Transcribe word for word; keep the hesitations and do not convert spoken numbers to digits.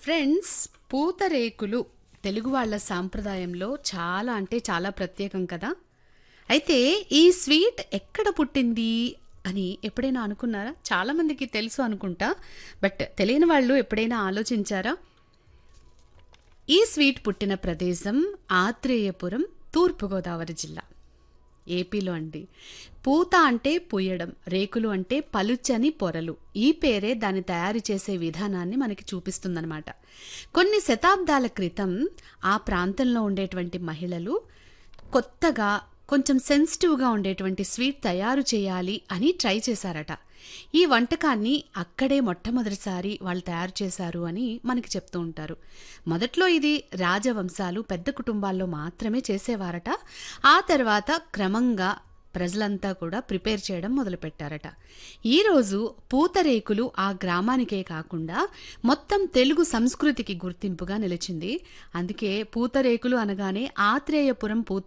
Friends, పూతరేకులు తెలుగు వాళ్ళ సాంప్రదాయంలో చాలా అంటే చాలా ప్రత్యేకం కదా. అయితే ఈ స్వీట్ ఎక్కడ పుట్టింది అని ఎప్పుడైనా అనుకున్నారా? చాలా మందికి తెలుసు అనుకుంటా, బట్ తెలియని వాళ్ళు ఎప్పుడైనా ఆలోచించారా? ఈ స్వీట్ పుట్టిన ప్రదేశం ఆత్రేయపురం, తూర్పుగోదావరి జిల్లా, ఏపీలో అండి. పూత అంటే పూయడం, రేకులు అంటే పలుచని పొరలు. ఈ పేరే దాన్ని తయారు చేసే విధానాన్ని మనకి చూపిస్తుందన్నమాట. కొన్ని శతాబ్దాల క్రితం ఆ ప్రాంతంలో ఉండేటువంటి మహిళలు కొత్తగా కొంచెం సెన్సిటివ్గా ఉండేటువంటి స్వీట్ తయారు చేయాలి అని ట్రై చేశారట. ఈ వంటకాన్ని అక్కడే మొట్టమొదటిసారి వాళ్ళు తయారు చేశారు అని మనకి చెప్తూ ఉంటారు. మొదట్లో ఇది రాజవంశాలు, పెద్ద కుటుంబాల్లో మాత్రమే చేసేవారట. ఆ తర్వాత క్రమంగా ప్రజలంతా కూడా ప్రిపేర్ చేయడం మొదలుపెట్టారట. ఈరోజు పూతరేకులు ఆ గ్రామానికే కాకుండా మొత్తం తెలుగు సంస్కృతికి గుర్తింపుగా నిలిచింది. అందుకే పూతరేకులు అనగానే ఆత్రేయపురం పూత